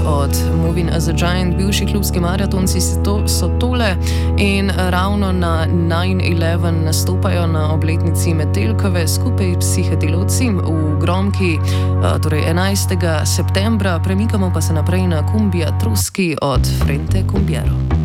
od Moving as a Giant, bivši klubski maratonci so tole in ravno na 9/11 nastopajo na obletnici Metelkove skupaj s Psihedelovci v Gromki, torej 11. septembra. Premikamo pa se naprej na Cumbia Truski od Frente Cumbiero.